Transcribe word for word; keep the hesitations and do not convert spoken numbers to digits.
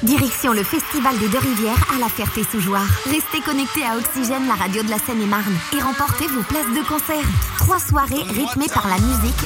Direction le Festival des Deux-Rivières à la Ferté-sous-Jouarre. Restez connectés à Oxygène, la radio de la Seine-et-Marne, et remportez vos places de concert. Trois soirées rythmées par la musique,